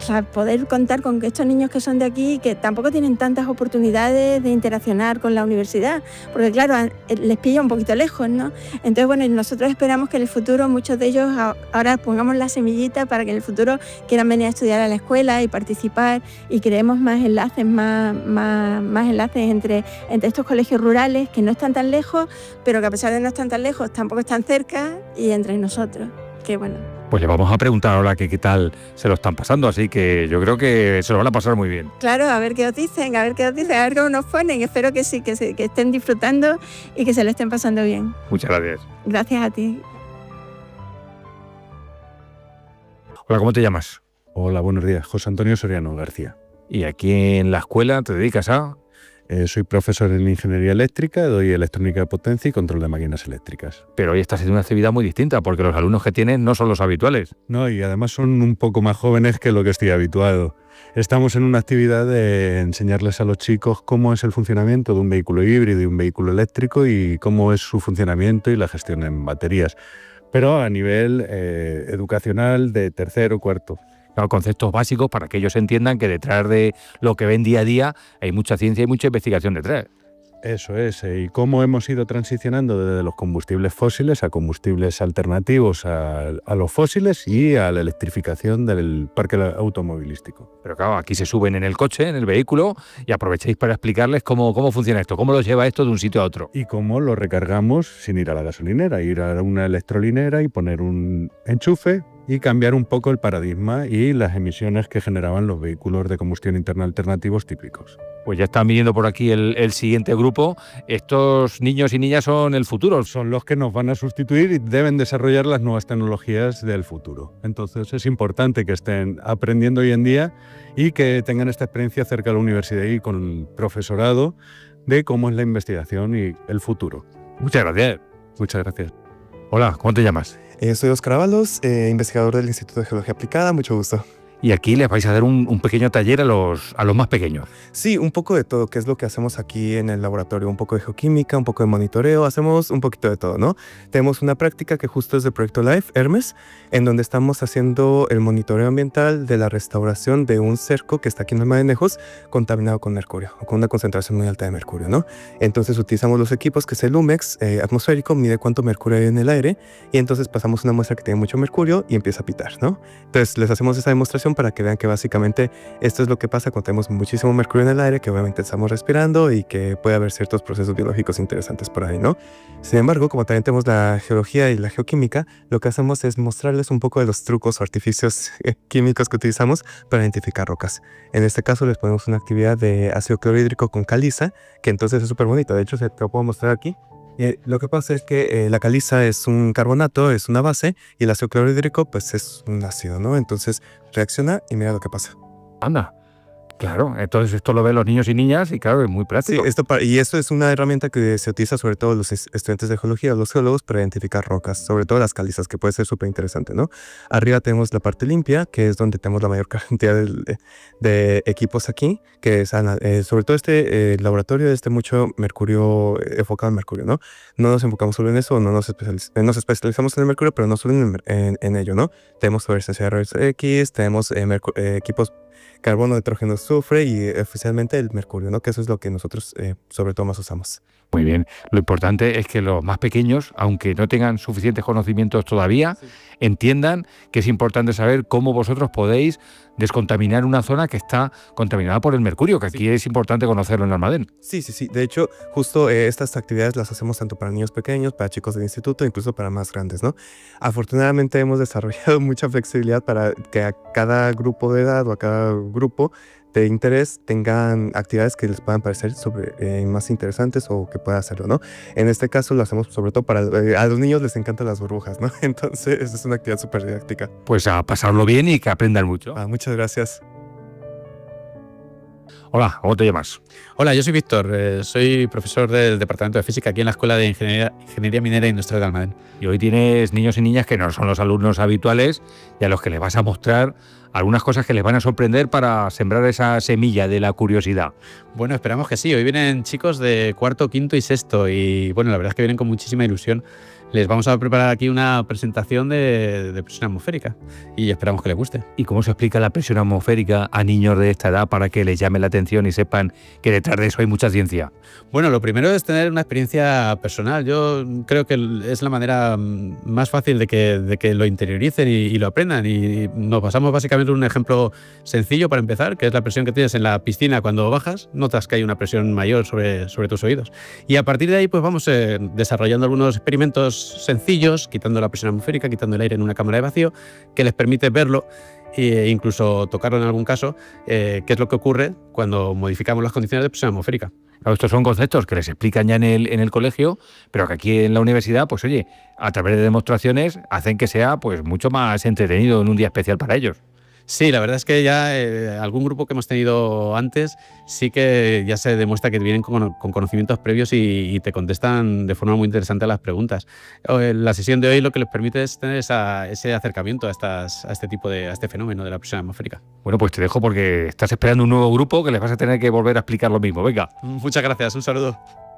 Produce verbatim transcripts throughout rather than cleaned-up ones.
sea, poder contar con estos niños que son de aquí, que tampoco tienen tantas oportunidades de interaccionar con la universidad, porque claro, les pilla un poquito lejos, ¿no? Entonces, bueno, nosotros esperamos que en el futuro muchos de ellos ahora pongamos la semillita para que en el futuro quieran venir a estudiar a la escuela y participar, y creemos más enlaces, más, más, más enlaces entre, entre estos colegios rurales que no están tan lejos, pero que a pesar de no estar tan lejos, tampoco están cerca, y entre nosotros, que bueno. Pues le vamos a preguntar ahora que qué tal se lo están pasando, así que yo creo que se lo van a pasar muy bien. Claro, a ver qué os dicen, a ver qué os dicen, a ver cómo nos ponen. Espero que sí, que, se, que estén disfrutando y que se lo estén pasando bien. Muchas gracias. Gracias a ti. Hola, ¿cómo te llamas? Hola, buenos días. José Antonio Soriano García. ¿Y aquí en la escuela te dedicas a...? Eh, soy profesor en Ingeniería Eléctrica, doy electrónica de potencia y control de máquinas eléctricas. Pero hoy estás haciendo una actividad muy distinta, porque los alumnos que tienes no son los habituales. No, y además son un poco más jóvenes que lo que estoy habituado. Estamos en una actividad de enseñarles a los chicos cómo es el funcionamiento de un vehículo híbrido y un vehículo eléctrico y cómo es su funcionamiento y la gestión en baterías, pero a nivel eh, educacional de tercero o cuarto. Claro, conceptos básicos para que ellos entiendan que detrás de lo que ven día a día hay mucha ciencia y mucha investigación detrás. Eso es, y cómo hemos ido transicionando desde los combustibles fósiles a combustibles alternativos a, a los fósiles y a la electrificación del parque automovilístico. Pero claro, aquí se suben en el coche, en el vehículo, y aprovechéis para explicarles cómo, cómo funciona esto, cómo los lleva esto de un sitio a otro. Y cómo lo recargamos sin ir a la gasolinera, ir a una electrolinera y poner un enchufe y cambiar un poco el paradigma y las emisiones que generaban los vehículos de combustión interna alternativos típicos. Pues ya están viniendo por aquí el, el siguiente grupo. Estos niños y niñas son el futuro. Son los que nos van a sustituir y deben desarrollar las nuevas tecnologías del futuro. Entonces es importante que estén aprendiendo hoy en día y que tengan esta experiencia cerca de la universidad y con el profesorado de cómo es la investigación y el futuro. Muchas gracias. Muchas gracias. Hola, ¿cómo te llamas? Eh, soy Óscar Ábalos, eh, investigador del Instituto de Geología Aplicada, mucho gusto. Y aquí les vais a dar un, un pequeño taller a los, a los más pequeños. Sí, un poco de todo, que es lo que hacemos aquí en el laboratorio. Un poco de geoquímica, un poco de monitoreo, hacemos un poquito de todo, ¿no? Tenemos una práctica que justo es del proyecto LIFE, Hermes, en donde estamos haciendo el monitoreo ambiental de la restauración de un cerco que está aquí en el Mar de Nejos, contaminado con mercurio, o con una concentración muy alta de mercurio, ¿no? Entonces utilizamos los equipos, que es el Lumex eh, atmosférico, mide cuánto mercurio hay en el aire, y entonces pasamos una muestra que tiene mucho mercurio y empieza a pitar, ¿no? Entonces les hacemos esa demostración para que vean que básicamente esto es lo que pasa cuando tenemos muchísimo mercurio en el aire, que obviamente estamos respirando y que puede haber ciertos procesos biológicos interesantes por ahí, ¿no? Sin embargo, como también tenemos la geología y la geoquímica, lo que hacemos es mostrarles un poco de los trucos o artificios químicos que utilizamos para identificar rocas. En este caso les ponemos una actividad de ácido clorhídrico con caliza, que entonces es súper bonita. De hecho, se te lo puedo mostrar aquí. Eh, lo que pasa es que eh, la caliza es un carbonato, es una base, y el ácido clorhídrico pues es un ácido, ¿no? Entonces reacciona y mira lo que pasa. Anda. Claro, entonces esto lo ven los niños y niñas y claro, es muy práctico. Sí, esto para, y esto es una herramienta que se utiliza sobre todo los estudiantes de geología, los geólogos, para identificar rocas, sobre todo las calizas, que puede ser súper interesante, ¿no? Arriba tenemos la parte limpia, que es donde tenemos la mayor cantidad de, de equipos aquí, que es eh, sobre todo este eh, laboratorio, este mucho mercurio, eh, enfocado en mercurio, ¿no? No nos enfocamos solo en eso, no nos, especializ eh, nos especializamos en el mercurio, pero no solo en, en, en ello, ¿no? Tenemos fluorescencia de rayos X, tenemos eh, eh, equipos carbono, nitrógeno, azufre y oficialmente el mercurio, ¿no? Que eso es lo que nosotros eh, sobre todo más usamos. Muy bien. Lo importante es que los más pequeños, aunque no tengan suficientes conocimientos todavía, sí, entiendan que es importante saber cómo vosotros podéis descontaminar una zona que está contaminada por el mercurio, que aquí sí es importante conocerlo en Almadén. Sí, sí, sí. De hecho, justo eh, estas actividades las hacemos tanto para niños pequeños, para chicos del instituto, incluso para más grandes, ¿no? Afortunadamente hemos desarrollado mucha flexibilidad para que a cada grupo de edad o a cada grupo de interés tengan actividades que les puedan parecer sobre, eh, más interesantes o que puedan hacerlo, ¿no? En este caso lo hacemos sobre todo para... Eh, a los niños les encantan las burbujas, ¿no? Entonces es una actividad súper didáctica. Pues a pasarlo bien y que aprendan mucho. Ah, muchas gracias. Hola, ¿cómo te llamas? Hola, yo soy Víctor, eh, soy profesor del Departamento de Física aquí en la Escuela de Ingeniería, Ingeniería Minera e Industrial de Almadén. Y hoy tienes niños y niñas que no son los alumnos habituales y a los que les vas a mostrar algunas cosas que les van a sorprender para sembrar esa semilla de la curiosidad. Bueno, esperamos que sí. Hoy vienen chicos de cuarto, quinto y sexto y bueno, la verdad es que vienen con muchísima ilusión. Les vamos a preparar aquí una presentación de, de presión atmosférica y esperamos que les guste. ¿Y cómo se explica la presión atmosférica a niños de esta edad para que les llame la atención y sepan que detrás de eso hay mucha ciencia? Bueno, lo primero es tener una experiencia personal. Yo creo que es la manera más fácil de que, de que lo interioricen y, y lo aprendan. Y nos basamos básicamente en un ejemplo sencillo para empezar, que es la presión que tienes en la piscina cuando bajas. Notas que hay una presión mayor sobre, sobre tus oídos. Y a partir de ahí pues vamos eh, desarrollando algunos experimentos sencillos, quitando la presión atmosférica, quitando el aire en una cámara de vacío, que les permite verlo e incluso tocarlo en algún caso, eh, qué es lo que ocurre cuando modificamos las condiciones de presión atmosférica. Claro, estos son conceptos que les explican ya en el, en el colegio, pero que aquí en la universidad, pues oye, a través de demostraciones hacen que sea pues mucho más entretenido en un día especial para ellos. Sí, la verdad es que ya eh, algún grupo que hemos tenido antes sí que ya se demuestra que vienen con, con conocimientos previos y, y te contestan de forma muy interesante a las preguntas. La sesión de hoy lo que les permite es tener esa, ese acercamiento a, estas, a este tipo de a este fenómeno de la presión atmosférica. Bueno, pues te dejo porque estás esperando un nuevo grupo que les vas a tener que volver a explicar lo mismo. Venga. Muchas gracias, un saludo.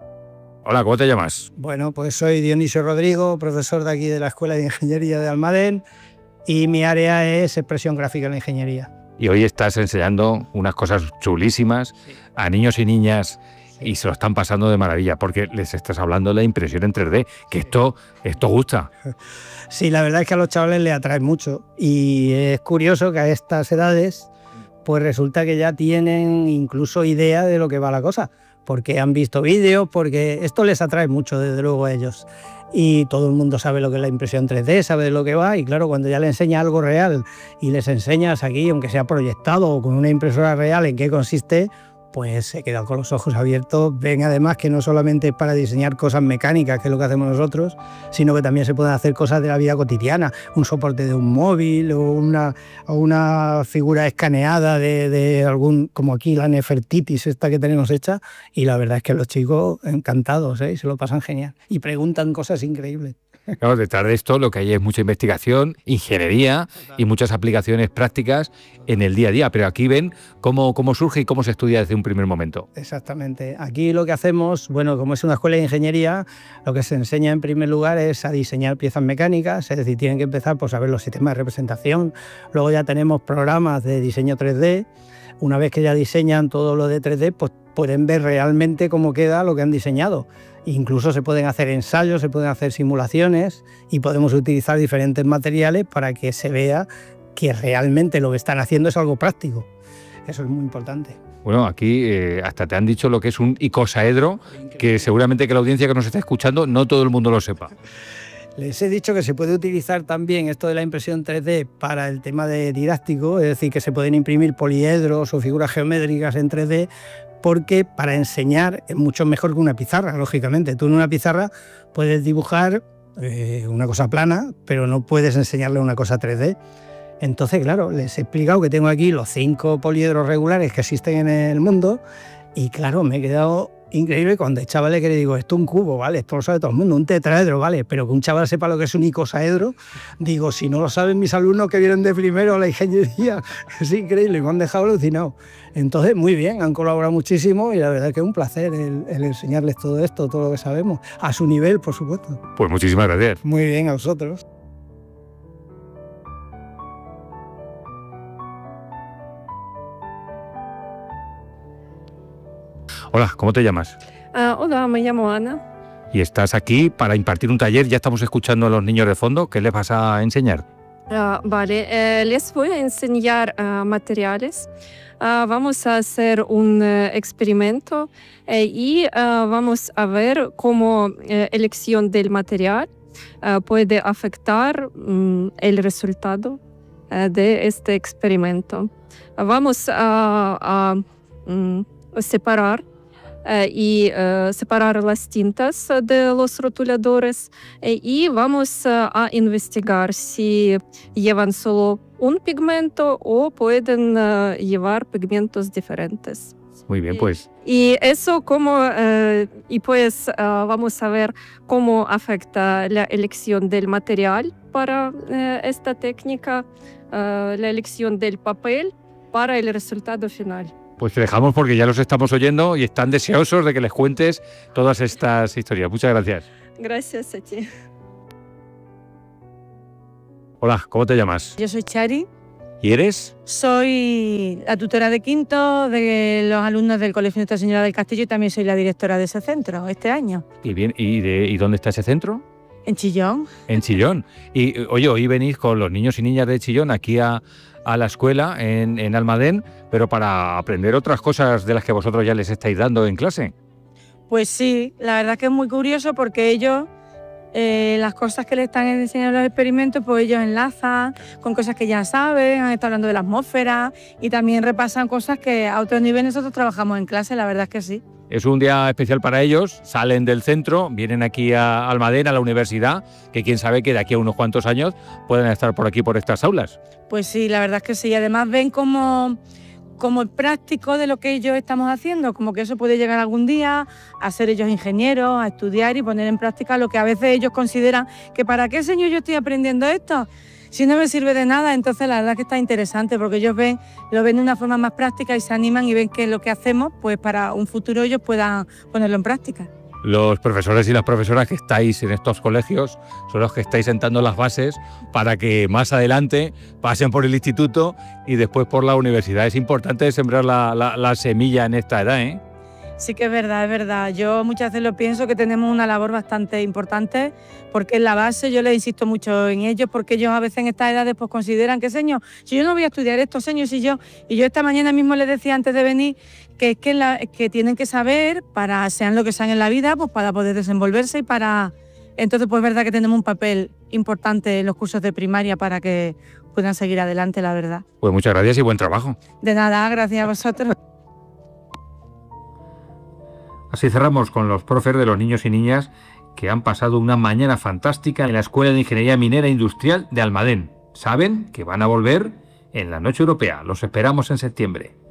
Hola, ¿cómo te llamas? Bueno, pues soy Dionisio Rodrigo, profesor de aquí de la Escuela de Ingeniería de Almadén. Y mi área es expresión gráfica en la ingeniería. Y hoy estás enseñando unas cosas chulísimas sí. a niños y niñas sí. y se lo están pasando de maravilla porque les estás hablando de la impresión en tres D, que esto, esto gusta. Sí, la verdad es que a los chavales les atrae mucho y es curioso que a estas edades pues resulta que ya tienen incluso idea de lo que va la cosa, porque han visto vídeos, porque esto les atrae mucho desde luego a ellos. Y todo el mundo sabe lo que es la impresión tres D, sabe de lo que va y claro, cuando ya le enseñas algo real y les enseñas aquí, aunque sea proyectado o con una impresora real, en qué consiste, pues se quedan con los ojos abiertos. Ven además que no solamente es para diseñar cosas mecánicas, que es lo que hacemos nosotros, sino que también se pueden hacer cosas de la vida cotidiana, un soporte de un móvil o una, o una figura escaneada de, de algún, como aquí la Nefertitis esta que tenemos hecha, y la verdad es que los chicos encantados, ¿eh? Se lo pasan genial y preguntan cosas increíbles. Claro, detrás de esto lo que hay es mucha investigación, ingeniería y muchas aplicaciones prácticas en el día a día. Pero aquí ven cómo, cómo surge y cómo se estudia desde un primer momento. Exactamente. Aquí lo que hacemos, bueno, como es una escuela de ingeniería, lo que se enseña en primer lugar es a diseñar piezas mecánicas, es decir, tienen que empezar por saber los sistemas de representación. Luego ya tenemos programas de diseño tres D. Una vez que ya diseñan todo lo de tres D, pues pueden ver realmente cómo queda lo que han diseñado. Incluso se pueden hacer ensayos, se pueden hacer simulaciones y podemos utilizar diferentes materiales para que se vea que realmente lo que están haciendo es algo práctico. Eso es muy importante. Bueno, aquí eh, hasta te han dicho lo que es un icosaedro, que seguramente que la audiencia que nos está escuchando no todo el mundo lo sepa. Les he dicho que se puede utilizar también esto de la impresión tres D para el tema de didáctico, es decir, que se pueden imprimir poliedros o figuras geométricas en tres D, porque para enseñar es mucho mejor que una pizarra, lógicamente. Tú en una pizarra puedes dibujar eh, una cosa plana, pero no puedes enseñarle una cosa tres D. Entonces, claro, les he explicado que tengo aquí los cinco poliedros regulares que existen en el mundo y, claro, me he quedado increíble cuando hay chavales que le digo, esto es un cubo, ¿vale? Esto lo sabe todo el mundo, un tetraedro, ¿vale? Pero que un chaval sepa lo que es un icosaedro, digo, si no lo saben mis alumnos que vienen de primero a la ingeniería, es increíble, me han dejado alucinado. Entonces, muy bien, han colaborado muchísimo y la verdad es que es un placer el, el enseñarles todo esto, todo lo que sabemos, a su nivel, por supuesto. Pues muchísimas gracias. Muy bien, a vosotros. Hola, ¿cómo te llamas? Uh, hola, me llamo Ana. Y estás aquí para impartir un taller, ya estamos escuchando a los niños de fondo, ¿qué les vas a enseñar? Uh, vale, eh, les voy a enseñar uh, materiales. Uh, vamos a hacer un uh, experimento eh, y uh, vamos a ver cómo eh, elección del material uh, puede afectar um, el resultado uh, de este experimento. Uh, vamos a, a um, separar Uh, y uh, separar las tintas de los rotuladores eh, y vamos uh, a investigar si llevan solo un pigmento o pueden uh, llevar pigmentos diferentes. Muy bien, pues. Y, y eso como, uh, y pues uh, vamos a ver cómo afecta la elección del material para uh, esta técnica, uh, la elección del papel para el resultado final. Pues te dejamos porque ya los estamos oyendo y están deseosos de que les cuentes todas estas historias. Muchas gracias. Gracias a ti. Hola, ¿cómo te llamas? Yo soy Chari. ¿Y eres? Soy la tutora de quinto de los alumnos del Colegio Nuestra Señora del Castillo y también soy la directora de ese centro este año. ¿Y, bien, y, de, ¿y dónde está ese centro? En Chillón. En Chillón. Y oye, hoy venís con los niños y niñas de Chillón aquí a, a la escuela en, en Almadén, pero para aprender otras cosas de las que vosotros ya les estáis dando en clase. Pues sí, la verdad que es muy curioso porque ellos, eh, las cosas que les están enseñando los experimentos, pues ellos enlazan con cosas que ya saben, han estado hablando de la atmósfera y también repasan cosas que a otro nivel nosotros trabajamos en clase, la verdad es que sí. Es un día especial para ellos, salen del centro, vienen aquí a Almadén, a la universidad, que quién sabe que de aquí a unos cuantos años pueden estar por aquí, por estas aulas. Pues sí, la verdad es que sí, además ven como... como el práctico de lo que ellos estamos haciendo, como que eso puede llegar algún día a ser ellos ingenieros, a estudiar y poner en práctica lo que a veces ellos consideran que ¿para qué, señor, yo estoy aprendiendo esto? Si no me sirve de nada, entonces la verdad que está interesante porque ellos ven, lo ven de una forma más práctica y se animan y ven que lo que hacemos, pues para un futuro ellos puedan ponerlo en práctica. Los profesores y las profesoras que estáis en estos colegios son los que estáis sentando las bases para que más adelante pasen por el instituto y después por la universidad. Es importante sembrar la, la, la semilla en esta edad, ¿eh? Sí que es verdad, es verdad. Yo muchas veces lo pienso que tenemos una labor bastante importante porque en la base yo les insisto mucho en ellos porque ellos a veces en estas edades pues consideran que, señor, si yo no voy a estudiar esto, señor, si yo... Y yo esta mañana mismo les decía antes de venir que es que, la, que tienen que saber para sean lo que sean en la vida, pues para poder desenvolverse y para... Entonces pues es verdad que tenemos un papel importante en los cursos de primaria para que puedan seguir adelante, la verdad. Pues muchas gracias y buen trabajo. De nada, gracias a vosotros. Así cerramos con los profes de los niños y niñas que han pasado una mañana fantástica en la Escuela de Ingeniería Minera Industrial de Almadén. Saben que van a volver en la Noche Europea. Los esperamos en septiembre.